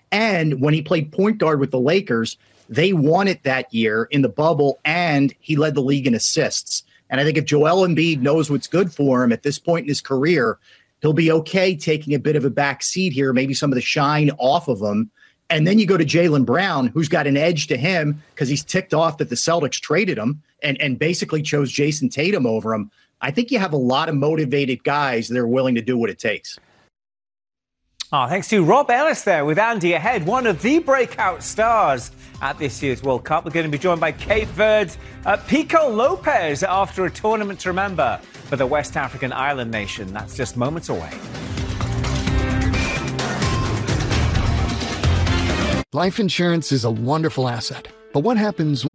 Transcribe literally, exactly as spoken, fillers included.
And when he played point guard with the Lakers, they won it that year in the bubble, and he led the league in assists. And I think if Joel Embiid knows what's good for him at this point in his career, he'll be okay taking a bit of a back seat here, maybe some of the shine off of him. And then you go to Jaylen Brown, who's got an edge to him because he's ticked off that the Celtics traded him and, and basically chose Jason Tatum over him. I think you have a lot of motivated guys that are willing to do what it takes. Oh, thanks to Rob Ellis there with Andy ahead, one of the breakout stars at this year's World Cup. We're going to be joined by Cape Verde's uh, Pico Lopez after a tournament to remember for the West African island nation. That's just moments away. Life insurance is a wonderful asset. But what happens